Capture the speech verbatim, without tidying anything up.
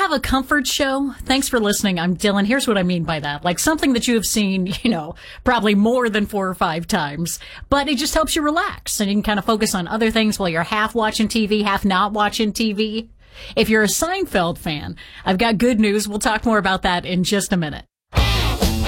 have a comfort show? Thanks for listening. I'm Dylan. Here's what I mean by that. Like something that you have seen, you know, probably more than four or five times, but it just helps you relax and you can kind of focus on other things while you're half watching T V, half not watching T V. If you're a Seinfeld fan, I've got good news. We'll talk more about that in just a minute.